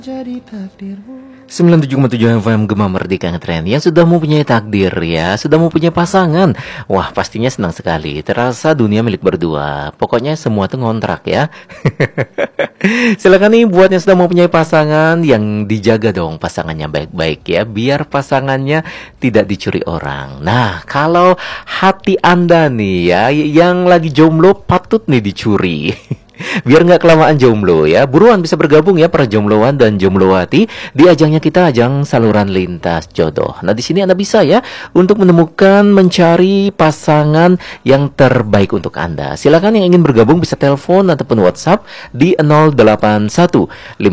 Jadi takdirmu. 97,7 FM Gema Merdeka Ngetren. Yang sudah mempunyai takdir ya, sudah mempunyai pasangan. Wah, pastinya senang sekali. Terasa dunia milik berdua. Pokoknya semua tuh ngontrak ya. Silakan nih buat yang sudah mempunyai pasangan, yang dijaga dong pasangannya baik-baik ya, biar pasangannya tidak dicuri orang. Nah, kalau hati Anda nih ya, yang lagi jomblo patut nih dicuri. Biar nggak kelamaan jomblo ya, buruan bisa bergabung ya para jombloan dan jomblowati di ajangnya kita, ajang saluran lintas jodoh. Nah di sini Anda bisa ya untuk menemukan, mencari pasangan yang terbaik untuk Anda. Silakan yang ingin bergabung bisa telepon ataupun WhatsApp di 081 55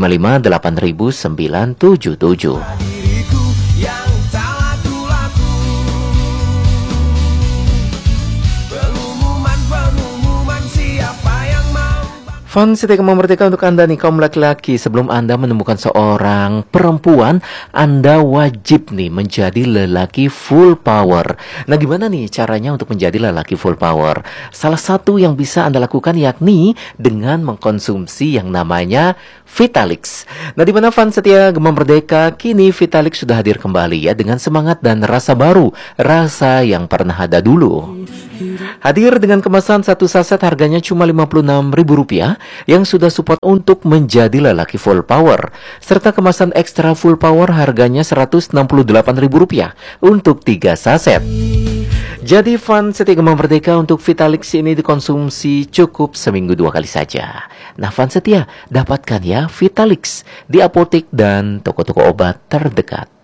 8977. Fun City Gema Merdeka untuk Anda nih kaum laki-laki. Sebelum Anda menemukan seorang perempuan, Anda wajib nih menjadi lelaki full power. Nah gimana nih caranya untuk menjadi lelaki full power? Salah satu yang bisa Anda lakukan yakni dengan mengkonsumsi yang namanya Vitalix. Nah di mana Fun Setia Gema Merdeka, kini Vitalix sudah hadir kembali ya dengan semangat dan rasa baru, rasa yang pernah ada dulu. Hadir dengan kemasan satu saset harganya cuma Rp56.000 yang sudah support untuk menjadi lelaki full power. Serta kemasan ekstra full power harganya Rp168.000 untuk 3 saset. Jadi Fun Setia Gema Merdeka, untuk Vitalix ini dikonsumsi cukup seminggu 2 kali saja. Nah Fun Setia, dapatkan ya Vitalix di apotek dan toko-toko obat terdekat.